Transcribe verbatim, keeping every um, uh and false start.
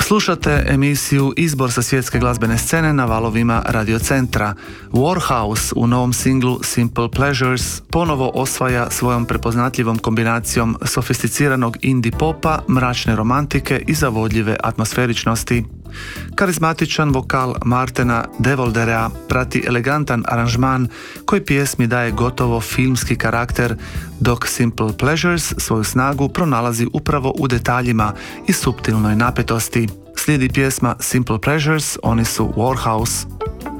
Slušate emisiju Izbor sa svjetske glazbene scene na valovima Radio Centra. Warhouse u novom singlu Simple Pleasures ponovo osvaja svojom prepoznatljivom kombinacijom sofisticiranog indie popa, mračne romantike i zavodljive atmosferičnosti. Karizmatičan vokal Martina Devolderea prati elegantan aranžman koji pjesmi daje gotovo filmski karakter, dok Simple Pleasures svoju snagu pronalazi upravo u detaljima i suptilnoj napetosti. Slijedi pjesma Simple Pleasures, oni su Warhouse.